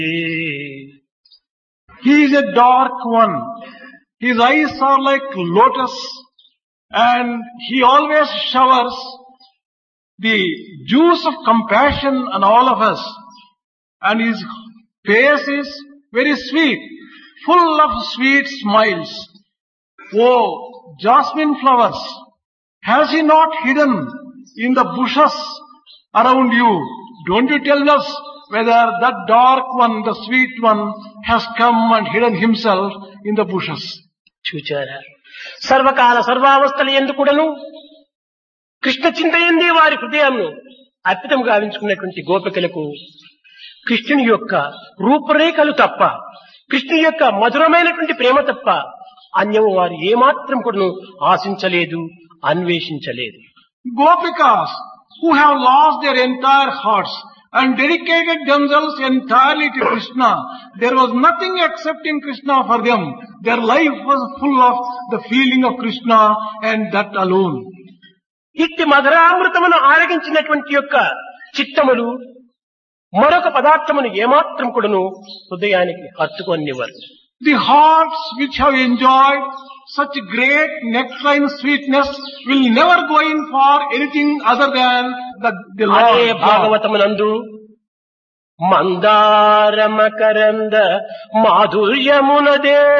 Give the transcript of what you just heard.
He is a dark one. His eyes are like lotus, and he always showers the juice of compassion on all of us. And his face is very sweet, full of sweet smiles. Oh, jasmine flowers, has he not hidden in the bushes around you? Don't you tell us whether that dark one, the sweet one, has come and hidden himself in the bushes. చూచారా సర్వకాల సర్వావస్థలు ఎందుకుడను కృష్ణ చింతయందే వారి హృదయంను అర్పితం గావించుకున్నటువంటి గోపికలకు కృష్ణుని యొక్క రూపురేఖలు తప్ప కృష్ణుని యొక్క మధురమైనటువంటి ప్రేమ తప్ప అన్యం వారు ఏమాత్రం కూడాను ఆశించలేదు అన్వేషించలేదు. Gopikas who have lost their entire hearts and dedicated themselves entirely to Krishna. There was nothing except in Krishna for them. Their life was full of the feeling of Krishna and that alone. ఇట్టి మధురామృతమును ఆరగించినటువంటి యొక్క చిత్తములు మరొక పదార్థమును ఏమాత్రం కూడాను హృదయానికి హత్తుకొనివ్వరు. The hearts which have enjoyed such great nectarine sweetness will never go in for anything other than the Lord. అదే భాగవతమునందు మందార మకరంద మాధుర్యమునదే